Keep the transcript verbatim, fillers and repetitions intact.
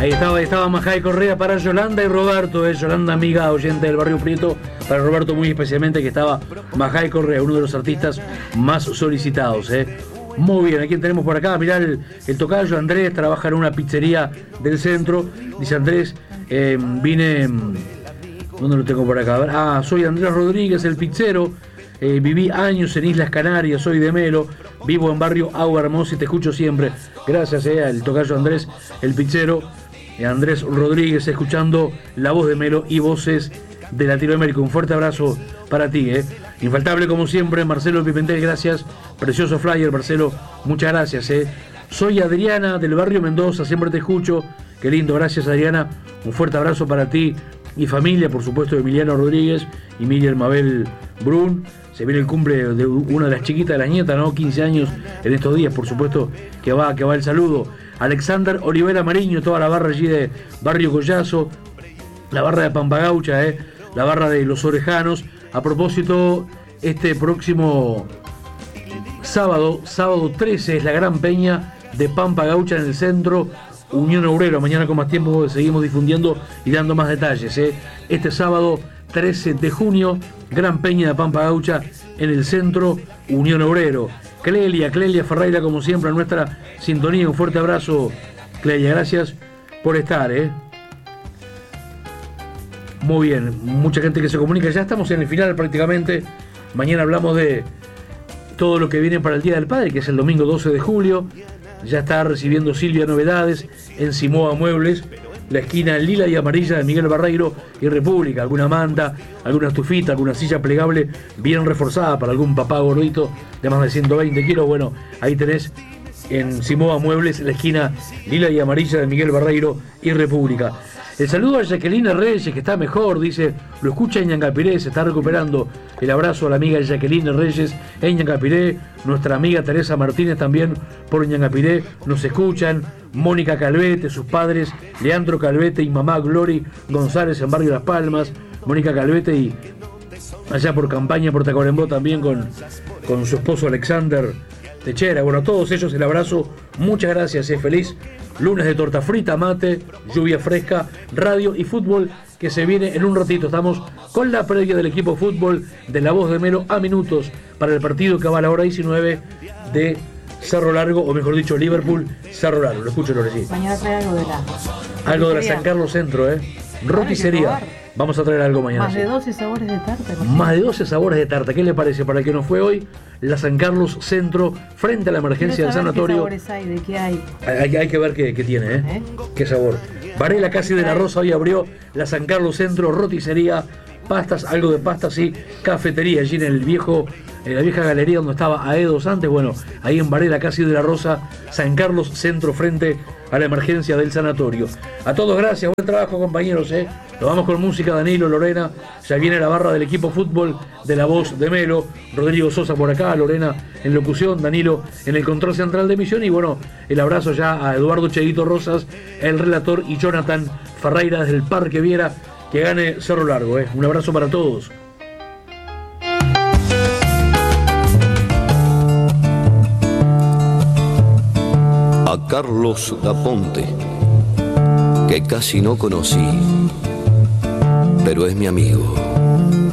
Ahí estaba, ahí estaba Majay Correa para Yolanda y Roberto, eh, Yolanda amiga oyente del Barrio Prieto, para Roberto muy especialmente, que estaba Majay Correa, uno de los artistas más solicitados. Eh. Muy bien, ¿a quién tenemos por acá? Mirá, el, el tocayo Andrés trabaja en una pizzería del centro. Dice Andrés, eh, vine... ¿Dónde lo tengo por acá? A ver, ah, soy Andrés Rodríguez, el pizzero. Eh, viví años en Islas Canarias, soy de Melo, vivo en barrio Agua Hermosa y te escucho siempre. Gracias eh, al tocayo Andrés, el pizzero. Eh, Andrés Rodríguez, escuchando la voz de Melo y voces de Latinoamérica. Un fuerte abrazo para ti. Eh. Infaltable como siempre, Marcelo Pimentel, gracias. Precioso flyer, Marcelo, muchas gracias. Eh. Soy Adriana del barrio Mendoza, siempre te escucho. Qué lindo, gracias Adriana. Un fuerte abrazo para ti y familia, por supuesto, de Emiliano Rodríguez y Miriam Mabel Brun. Se viene el cumple de una de las chiquitas de las nietas, ¿no? quince años en estos días, por supuesto, que va, que va el saludo. Alexander Olivera Mariño, toda la barra allí de Barrio Collazo, la barra de Pampagaucha, ¿eh? La barra de Los Orejanos. A propósito, este próximo sábado, sábado trece, es la gran peña de Pampagaucha en el centro Unión Obrero. Mañana con más tiempo seguimos difundiendo y dando más detalles. ¿eh? Este sábado trece de junio, gran peña de Pampagaucha en el centro Unión Obrero. Clelia, Clelia Ferreira, como siempre, en nuestra sintonía. Un fuerte abrazo, Clelia, gracias por estar. ¿eh? Muy bien, mucha gente que se comunica. Ya estamos en el final prácticamente. Mañana hablamos de todo lo que viene para el Día del Padre, que es el domingo doce de julio. Ya está recibiendo Silvia novedades en Simoa Muebles, la esquina lila y amarilla de Miguel Barreiro y República. Alguna manta, alguna estufita, alguna silla plegable bien reforzada para algún papá gordito de más de ciento veinte kilos. Bueno, ahí tenés en Simoa Muebles, la esquina lila y amarilla de Miguel Barreiro y República. El saludo a Jacqueline Reyes, que está mejor, dice, lo escucha en Ñancapiré, se está recuperando. El abrazo a la amiga Jacqueline Reyes en Ñancapiré, nuestra amiga Teresa Martínez también por Ñancapiré, nos escuchan. Mónica Calvete, sus padres, Leandro Calvete y mamá Glory González en Barrio Las Palmas. Mónica Calvete y allá por Campaña, por Tacuarembó también con, con su esposo Alexander Techera. Bueno, a todos ellos el abrazo, muchas gracias, es feliz lunes de torta frita, mate, lluvia fresca, radio y fútbol que se viene en un ratito. Estamos con la previa del equipo fútbol de La Voz de Melo a minutos para el partido que va a la hora diecinueve de Cerro Largo, o mejor dicho, Liverpool, Cerro Largo. Lo escucho, Lorecí. Mañana trae algo de la... Algo de la San Carlos Centro, ¿eh? Roticería. Vamos a traer algo mañana. Más de doce sabores de tarta. Más de doce sabores de tarta. ¿Qué le parece para el que no fue hoy? La San Carlos Centro, frente a la emergencia del sanatorio. ¿Qué sabores hay? ¿De qué hay? Hay, hay que ver qué, qué tiene, ¿eh? ¿eh? Qué sabor. Varela Casi de la Rosa hoy abrió la San Carlos Centro, roticería, pastas, algo de pastas y cafetería. Allí en el viejo, en la vieja galería donde estaba Aedos antes. Bueno, ahí en Varela Casi de la Rosa, San Carlos Centro, frente a la emergencia del sanatorio. A todos gracias, buen trabajo compañeros, ¿eh? Nos vamos con música, Danilo, Lorena, ya viene la barra del equipo fútbol de La Voz de Melo, Rodrigo Sosa por acá, Lorena en locución, Danilo en el control central de emisión y bueno, el abrazo ya a Eduardo Cheguito Rosas, el relator, y Jonathan Ferreira desde el Parque Viera, que gane Cerro Largo, ¿eh? Un abrazo para todos. A Carlos Daponte, que casi no conocí, pero es mi amigo.